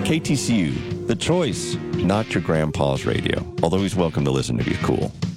KTCU, the choice, not your grandpa's radio. Although he's welcome to listen if he's cool.